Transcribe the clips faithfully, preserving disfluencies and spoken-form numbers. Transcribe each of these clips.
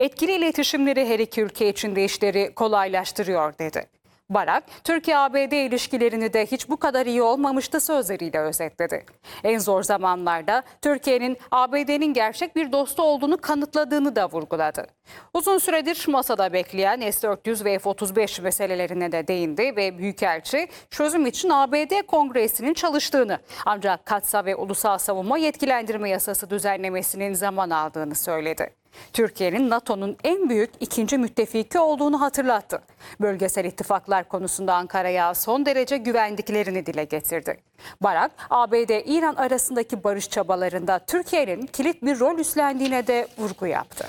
Etkili iletişimleri her iki ülke için de işleri kolaylaştırıyor dedi. Barak, Türkiye-A B D ilişkilerini de hiç bu kadar iyi olmamıştı sözleriyle özetledi. En zor zamanlarda Türkiye'nin A B D'nin gerçek bir dostu olduğunu kanıtladığını da vurguladı. Uzun süredir masada bekleyen S dört yüz ve F otuz beş meselelerine de değindi ve Büyükelçi çözüm için A B D Kongresi'nin çalıştığını, ancak Katsa ve Ulusal Savunma Yetkilendirme Yasası düzenlemesinin zaman aldığını söyledi. Türkiye'nin NATO'nun en büyük ikinci müttefiki olduğunu hatırlattı. Bölgesel ittifaklar konusunda Ankara'ya son derece güvendiklerini dile getirdi. Barak, A B D-İran arasındaki barış çabalarında Türkiye'nin kilit bir rol üstlendiğine de vurgu yaptı.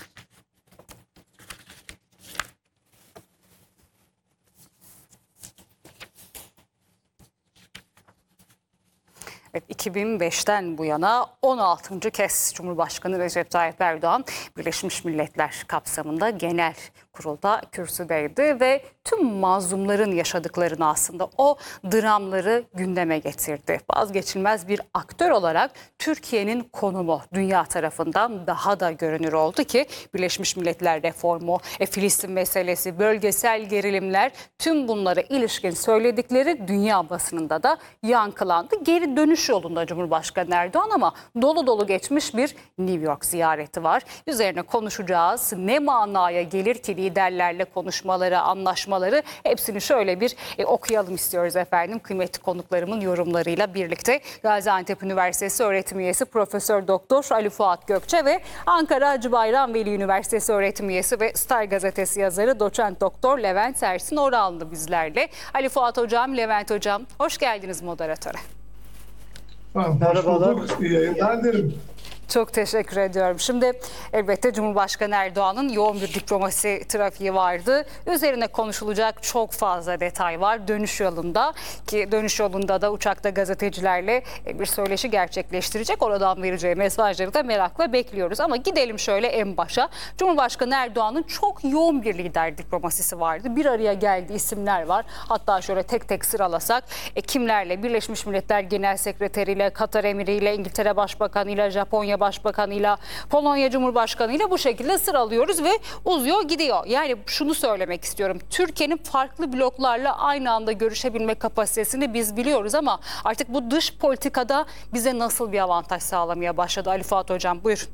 Evet, iki bin beşten bu yana on altıncı kez Cumhurbaşkanı Recep Tayyip Erdoğan Birleşmiş Milletler kapsamında genel kurulda kürsüdeydi ve tüm mazlumların yaşadıklarını, aslında o dramları gündeme getirdi. Vazgeçilmez bir aktör olarak Türkiye'nin konumu dünya tarafından daha da görünür oldu ki Birleşmiş Milletler reformu, e, Filistin meselesi, bölgesel gerilimler, tüm bunlara ilişkin söyledikleri dünya basınında da yankılandı. Geri dönüş yolunda Cumhurbaşkanı Erdoğan ama dolu dolu geçmiş bir New York ziyareti var. Üzerine konuşacağız. Ne manaya gelir ki liderlerle konuşmaları, anlaşmaları, hepsini şöyle bir e, okuyalım istiyoruz efendim. Kıymetli konuklarımın yorumlarıyla birlikte Gaziantep Üniversitesi öğretim üyesi Profesör Doktor Ali Fuat Gökçe ve Ankara Hacı Bayram Veli Üniversitesi öğretim üyesi ve Star Gazetesi yazarı Doçent Doktor Levent Ersin Orallı bizlerle. Ali Fuat Hocam, Levent Hocam, hoş geldiniz moderatöre. Merhabalar. İyi yayınlar derim. Çok teşekkür ediyorum. Şimdi elbette Cumhurbaşkanı Erdoğan'ın yoğun bir diplomasi trafiği vardı. Üzerine konuşulacak çok fazla detay var dönüş yolunda, ki dönüş yolunda da uçakta gazetecilerle bir söyleşi gerçekleştirecek. Oradan vereceği mesajları da merakla bekliyoruz. Ama gidelim şöyle en başa. Cumhurbaşkanı Erdoğan'ın çok yoğun bir lider diplomasisi vardı. Bir araya geldiği isimler var. Hatta şöyle tek tek sıralasak e, kimlerle? Birleşmiş Milletler Genel Sekreteri ile, Katar Emiri ile, İngiltere Başbakanı ile, Japonya Başbakanıyla, Polonya Cumhurbaşkanıyla bu şekilde sıralıyoruz ve uzuyor gidiyor. Yani şunu söylemek istiyorum. Türkiye'nin farklı bloklarla aynı anda görüşebilme kapasitesini biz biliyoruz ama artık bu dış politikada bize nasıl bir avantaj sağlamaya başladı? Ali Fuat Hocam buyurun.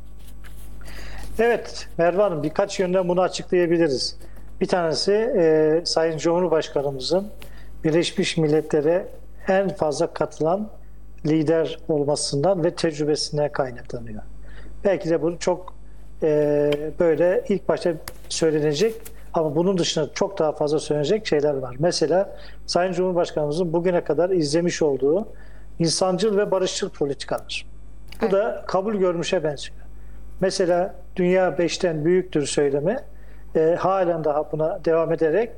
Evet Merve Hanım, birkaç yönden bunu açıklayabiliriz. Bir tanesi e, Sayın Cumhurbaşkanımızın Birleşmiş Milletler'e en fazla katılan lider olmasından ve tecrübesinden kaynaklanıyor. Belki de bunu çok e, böyle ilk başta söylenecek ama bunun dışında çok daha fazla söylenecek şeyler var. Mesela Sayın Cumhurbaşkanımızın bugüne kadar izlemiş olduğu insancıl ve barışçıl politikalar. Bu evet. da kabul görmüşe benziyor. Mesela dünya beşten büyüktür söylemi e, halen daha buna devam ederek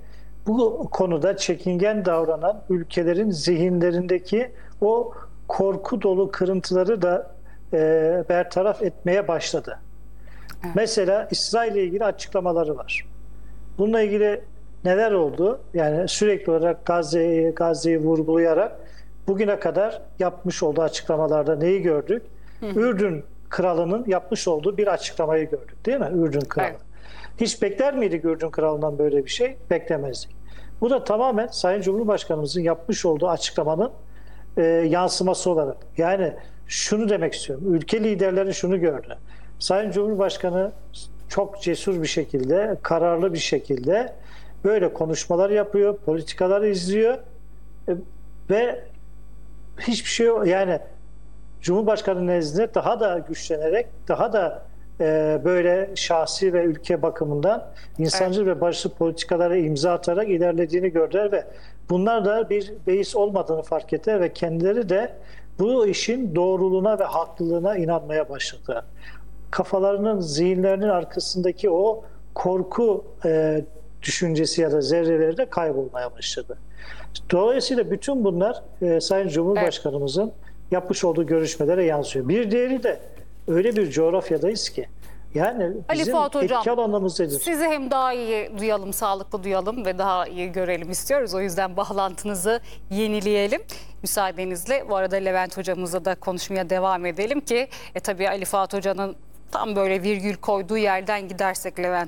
bu konuda çekingen davranan ülkelerin zihinlerindeki o korku dolu kırıntıları da e, bertaraf etmeye başladı. Evet. Mesela İsrail ile ilgili açıklamaları var. Bununla ilgili neler oldu? Yani sürekli olarak Gazze'yi Gazze'yi vurgulayarak bugüne kadar yapmış olduğu açıklamalarda neyi gördük? Hı hı. Ürdün kralının yapmış olduğu bir açıklamayı gördük, değil mi? Ürdün kralı. Evet. Hiç bekler miydik Ürdün kralından böyle bir şey? Beklemezdik. Bu da tamamen Sayın Cumhurbaşkanımızın yapmış olduğu açıklamanın E, yansıması olarak. Yani şunu demek istiyorum. Ülke liderleri şunu gördü. Sayın Cumhurbaşkanı çok cesur bir şekilde, kararlı bir şekilde böyle konuşmalar yapıyor, politikalar izliyor e, ve hiçbir şey yok. Yani Cumhurbaşkanı nezdinde daha da güçlenerek, daha da e, böyle şahsi ve ülke bakımından insancıl evet. ve barışçıl politikalara imza atarak ilerlediğini gördüler ve bunlar da bir beis olmadığını fark ettiler ve kendileri de bu işin doğruluğuna ve haklılığına inanmaya başladılar. Kafalarının, zihinlerinin arkasındaki o korku e, düşüncesi ya da zerreleri de kaybolmaya başladı. Dolayısıyla bütün bunlar e, Sayın Cumhurbaşkanımızın evet. yapmış olduğu görüşmelere yansıyor. Bir diğeri de öyle bir coğrafyadayız ki yani Ali bizim Fuat Hocam, etki alanımızdadır. Sizi hem daha iyi duyalım, sağlıklı duyalım ve daha iyi görelim istiyoruz. O yüzden bağlantınızı yenileyelim. Müsaadenizle bu arada Levent Hocamızla da konuşmaya devam edelim ki e, tabii Ali Fuat Hoca'nın Tam böyle virgül koyduğu yerden gidersek Levent